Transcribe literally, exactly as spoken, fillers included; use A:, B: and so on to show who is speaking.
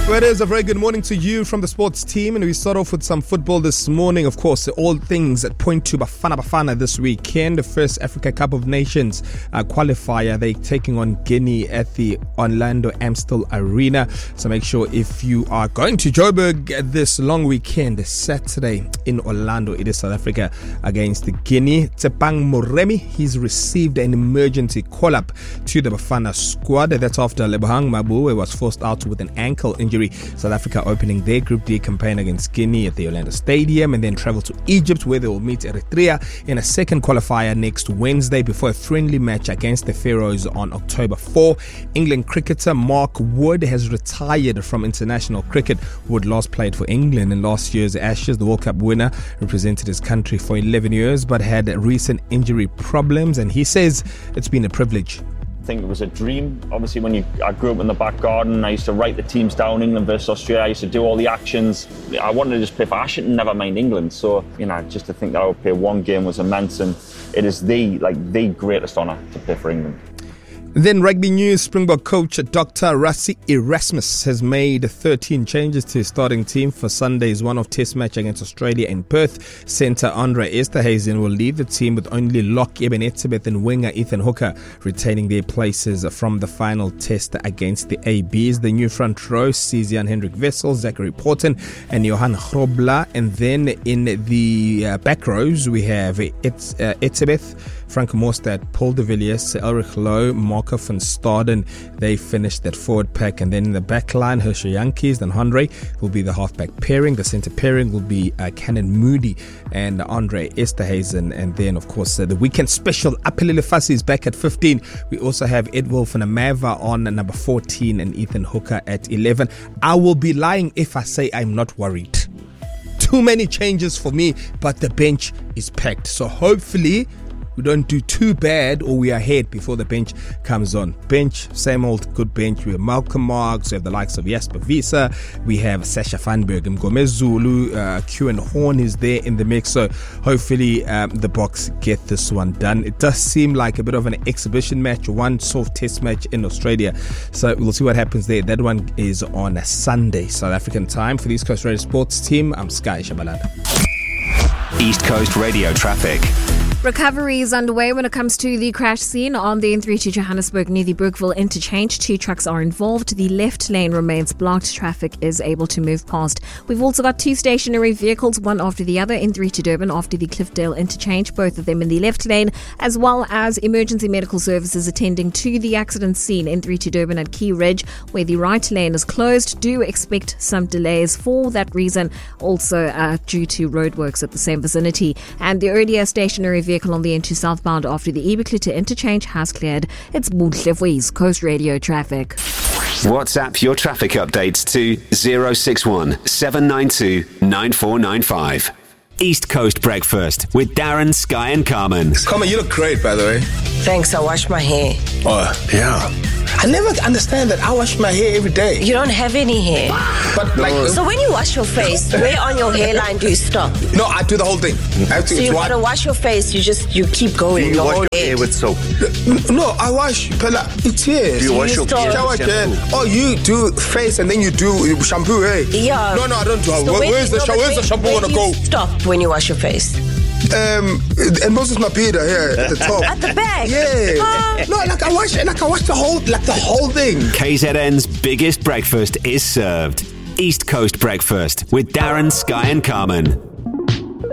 A: Well, it is a very good morning to you from the sports team, and we start off with some football this morning. Of course, all things that point to Bafana Bafana this weekend. The first Africa Cup of Nations uh, qualifier. They're taking on Guinea at the Orlando Amstel Arena. So make sure if you are going to Joburg this long weekend, Saturday in Orlando, it is South Africa against Guinea. Tsepang Moremi, he's received an emergency call-up to the Bafana squad. That's after Lebohang Mabu was forced out with an ankle injury. South Africa opening their Group D campaign against Guinea at the Orlando Stadium, and then travel to Egypt, where they will meet Eritrea in a second qualifier next Wednesday before a friendly match against the Pharaohs on October fourth. England cricketer Mark Wood has retired from international cricket. Wood last played for England in last year's Ashes. The World Cup winner represented his country for eleven years but had recent injury problems, and he says it's been a privilege.
B: I think it was a dream. Obviously, when you, I grew up in the back garden, I used to write the teams down, England versus Australia. I used to do all the actions. I wanted to just play for Ashton, never mind England. So, you know, just to think that I would play one game was immense, and it is the like the greatest honour to play for England.
A: Then rugby news, Springbok coach Doctor Rassie Erasmus has made thirteen changes to his starting team for Sunday's one-off test match against Australia in Perth. Centre Andre Esterhuizen will lead the team with only lock Eben Etzebeth and winger Ethan Hooker retaining their places from the final test against the A Bs. The new front row sees Jan Hendrik Wessels, Zachary Porten and Johan Grobler. And then in the uh, back rows we have Etz, uh, Etzebeth, Frank Morstad, Paul de Villiers, Ulrich Lowe, Marco van Staden. They finished that forward pack. And then in the back line, Herschel Yankees and Andre will be the halfback pairing. The centre pairing will be uh, Cannon Moody and Andre Esterhuizen. And then, of course, uh, the weekend special, Apelele Fassi is back at fifteen. We also have Ed Wolf and Amava on number fourteen and Ethan Hooker at eleven. I will be lying if I say I'm not worried. Too many changes for me, but the bench is packed. So hopefully we don't do too bad or we are ahead before the bench comes on. Bench, same old good bench. We have Malcolm Marks, we have the likes of Jasper Visa, we have Sasha Vanberg, Mgomez Zulu, uh, Q and Horn is there in the mix. So hopefully um, the Boks get this one done. It does seem like a bit of an exhibition match, one soft test match in Australia. So we'll see what happens there. That one is on a Sunday, South African time. For the East Coast Radio Sports team, I'm Sky Shabalala.
C: East Coast Radio traffic.
D: Recovery is underway when it comes to the crash scene on the N three to Johannesburg near the Brookville interchange. Two trucks are involved. The left lane remains blocked. Traffic is able to move past. We've also got two stationary vehicles, one after the other, N three to Durban after the Cliffdale interchange, both of them in the left lane, as well as emergency medical services attending to the accident scene, N three to Durban at Key Ridge, where the right lane is closed. Do expect some delays for that reason, also uh, due to roadworks at the same vicinity. And the earlier stationary vehicle on the N two southbound after the Ebiclita interchange has cleared. It's Buhle for East Coast Radio traffic.
C: WhatsApp your traffic updates to zero six one seven nine two nine four nine five. East Coast Breakfast with Darren, Sky and Carmen.
E: Carmen, you look great, by the way.
F: Thanks, I wash my hair.
E: Oh, yeah. I never understand that. I wash my hair every day.
F: You don't have any hair.
E: But like, no.
F: So when you wash your face, where on your hairline do you stop?
E: No, I do the whole thing. I have to,
F: so you gotta wash your face, you just, you keep going.
G: Do you wash your hair with soap?
E: No, I wash, Pella, it's here.
G: Do you wash your hair with shampoo?
E: Oh, you do face and then you do shampoo, hey?
F: Yeah.
E: No, no, I don't do it.
F: So
E: Where, where's the,
F: no,
E: where's the shampoo
F: where
E: gonna go?
F: Stop when you wash your face.
E: Um, and Moses Mapida here at the top.
F: At the back?
E: Yeah.
F: Uh,
E: no, like I watch, like I watch the whole, like the whole thing.
C: K Z N's biggest breakfast is served. East Coast Breakfast with Darren, Sky and Carmen.